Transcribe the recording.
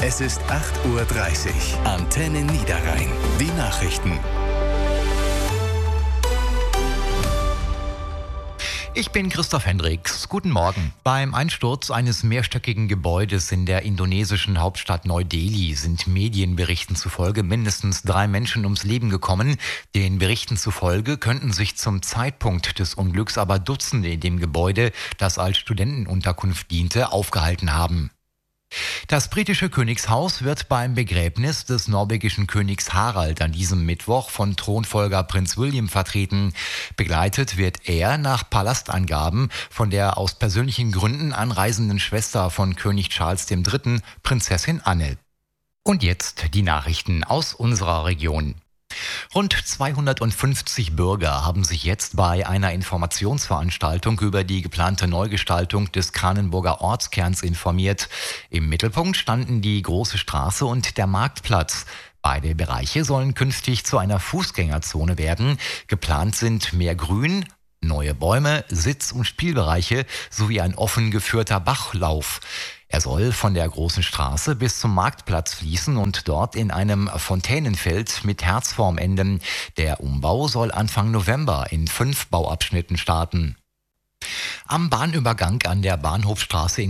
Es ist 8:30 Uhr. Antenne Niederrhein. Die Nachrichten. Ich bin Christoph Hendricks. Guten Morgen. Beim Einsturz eines mehrstöckigen Gebäudes in der indonesischen Hauptstadt Neu-Delhi sind Medienberichten zufolge mindestens 3 Menschen ums Leben gekommen. Den Berichten zufolge könnten sich zum Zeitpunkt des Unglücks aber Dutzende in dem Gebäude, das als Studentenunterkunft diente, aufgehalten haben. Das britische Königshaus wird beim Begräbnis des norwegischen Königs Harald an diesem Mittwoch von Thronfolger Prinz William vertreten. Begleitet wird er nach Palastangaben von der aus persönlichen Gründen anreisenden Schwester von König Charles III., Prinzessin Anne. Und jetzt die Nachrichten aus unserer Region. Rund 250 Bürger haben sich jetzt bei einer Informationsveranstaltung über die geplante Neugestaltung des Kranenburger Ortskerns informiert. Im Mittelpunkt standen die Große Straße und der Marktplatz. Beide Bereiche sollen künftig zu einer Fußgängerzone werden. Geplant sind mehr Grün, neue Bäume, Sitz- und Spielbereiche sowie ein offen geführter Bachlauf. Er soll von der Großen Straße bis zum Marktplatz fließen und dort in einem Fontänenfeld mit Herzform enden. Der Umbau soll Anfang November in 5 Bauabschnitten starten. Am Bahnübergang an der Bahnhofstraße in